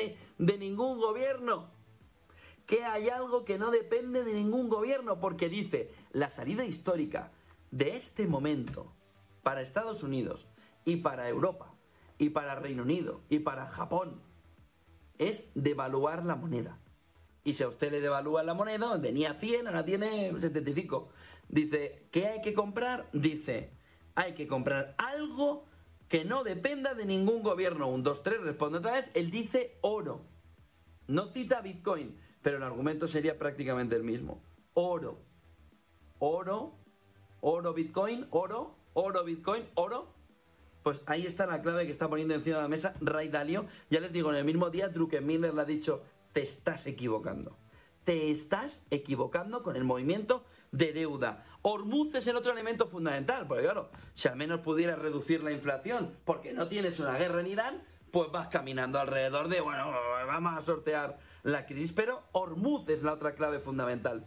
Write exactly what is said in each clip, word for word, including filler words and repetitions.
depende de ningún gobierno. Que hay algo que no depende de ningún gobierno, porque dice, la salida histórica de este momento para Estados Unidos y para Europa y para Reino Unido y para Japón es devaluar la moneda. Y si a usted le devalúa la moneda, tenía cien, ahora tiene setenta y cinco. Dice, ¿qué hay que comprar? Dice, hay que comprar algo que no dependa de ningún gobierno. Un, dos, tres, responde otra vez. Él dice oro. No cita Bitcoin, pero el argumento sería prácticamente el mismo. Oro. Oro. Oro, Bitcoin. Oro. Oro, Bitcoin. Oro. Pues ahí está la clave que está poniendo encima de la mesa Ray Dalio. Ya les digo, en el mismo día Druckenmiller le ha dicho, te estás equivocando. Te estás equivocando con el movimiento de deuda. Hormuz es el otro elemento fundamental, porque claro, si al menos pudieras reducir la inflación porque no tienes una guerra en Irán, pues vas caminando alrededor de, bueno, vamos a sortear la crisis. Pero Hormuz es la otra clave fundamental.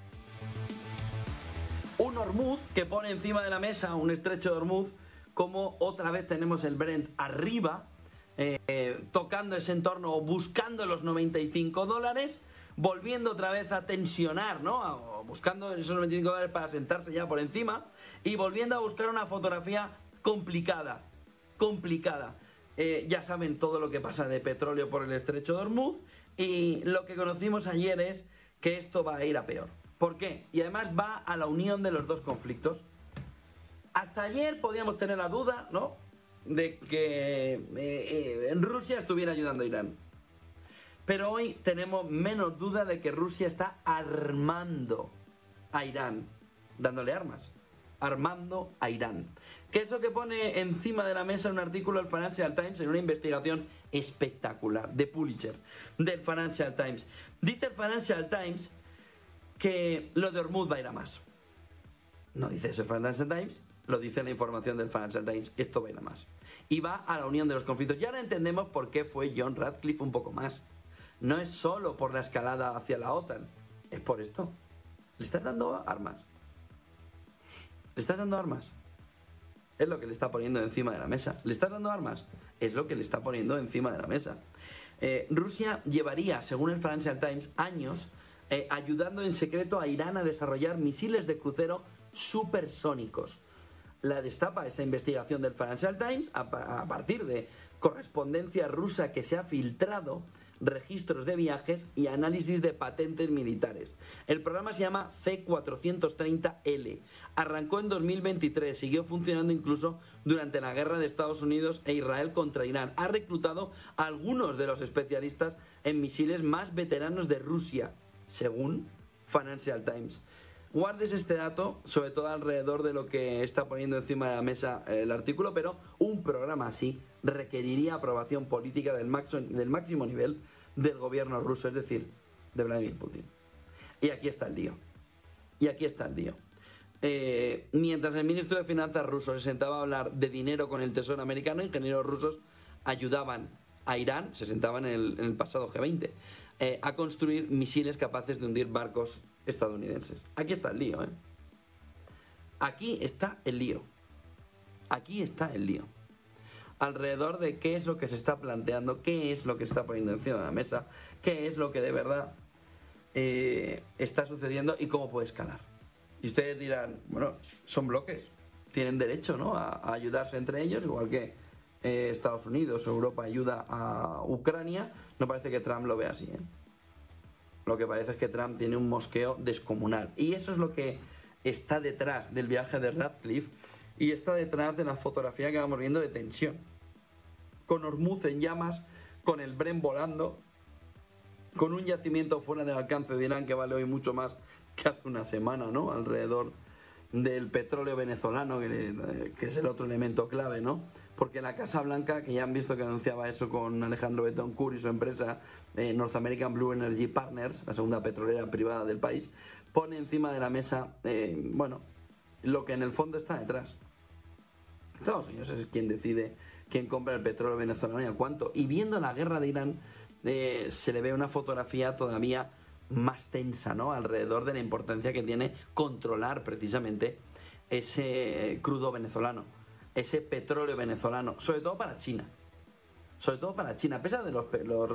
Un Hormuz que pone encima de la mesa, un estrecho de Hormuz, como otra vez tenemos el Brent arriba, eh, eh, tocando ese entorno, buscando los noventa y cinco dólares, volviendo otra vez a tensionar, ¿no? A, buscando esos noventa y cinco dólares para sentarse ya por encima y volviendo a buscar una fotografía complicada, complicada. Eh, ya saben todo lo que pasa de petróleo por el estrecho de Hormuz, y lo que conocimos ayer es que esto va a ir a peor. ¿Por qué? Y además va a la unión de los dos conflictos. Hasta ayer podíamos tener la duda, ¿no?, de que eh, eh, Rusia estuviera ayudando a Irán. Pero hoy tenemos menos duda de que Rusia está armando a Irán, dándole armas, armando a Irán. Que es lo que pone encima de la mesa un artículo del Financial Times en una investigación espectacular de Pulitzer, del Financial Times. Dice el Financial Times que lo de Hormuz va a ir a más. No dice eso el Financial Times, lo dice la información del Financial Times. Esto va a ir a más. Y va a la unión de los conflictos. Y ahora entendemos por qué fue John Ratcliffe un poco más. No es solo por la escalada hacia la OTAN, es por esto. Le estás dando armas. Le estás dando armas. Es lo que le está poniendo encima de la mesa. ¿Le estás dando armas? Es lo que le está poniendo encima de la mesa. Eh, Rusia llevaría, según el Financial Times, años eh, ayudando en secreto a Irán a desarrollar misiles de crucero supersónicos. La destapa esa investigación del Financial Times a, a partir de correspondencia rusa que se ha filtrado, registros de viajes y análisis de patentes militares. El programa se llama C cuatrocientos treinta L. Arrancó en dos mil veintitrés, siguió funcionando incluso durante la guerra de Estados Unidos e Israel contra Irán. Ha reclutado a algunos de los especialistas en misiles más veteranos de Rusia, según Financial Times. Guardes este dato, sobre todo alrededor de lo que está poniendo encima de la mesa el artículo, pero un programa así requeriría aprobación política del máximo, del máximo nivel del gobierno ruso, es decir, de Vladimir Putin. Y aquí está el lío. Y aquí está el lío. Eh, mientras el ministro de Finanzas ruso se sentaba a hablar de dinero con el Tesoro americano, ingenieros rusos ayudaban a Irán, se sentaban en el, en el pasado G veinte, eh, a construir misiles capaces de hundir barcos estadounidenses. Aquí está el lío, ¿eh? Aquí está el lío. Aquí está el lío. Alrededor de qué es lo que se está planteando, qué es lo que se está poniendo encima de la mesa, qué es lo que de verdad eh, está sucediendo y cómo puede escalar. Y ustedes dirán, bueno, son bloques, tienen derecho, ¿no?, a, a ayudarse entre ellos, igual que eh, Estados Unidos o Europa ayuda a Ucrania. No parece que Trump lo vea así, ¿eh? Lo que parece es que Trump tiene un mosqueo descomunal. Y eso es lo que está detrás del viaje de Ratcliffe y está detrás de la fotografía que vamos viendo de tensión. Con Hormuz en llamas, con el Brent volando, con un yacimiento fuera del alcance de Irán que vale hoy mucho más que hace una semana, ¿no?, alrededor del petróleo venezolano, que, que es el otro elemento clave, ¿no? Porque la Casa Blanca, que ya han visto que anunciaba eso con Alejandro Betancourt y su empresa eh, North American Blue Energy Partners, la segunda petrolera privada del país, pone encima de la mesa, eh, bueno, lo que en el fondo está detrás. Estados Unidos es quien decide quién compra el petróleo venezolano y a cuánto. Y viendo la guerra de Irán, eh, se le ve una fotografía todavía más tensa, ¿no?, alrededor de la importancia que tiene controlar precisamente ese crudo venezolano, ese petróleo venezolano, sobre todo para China, sobre todo para China, a pesar de los, los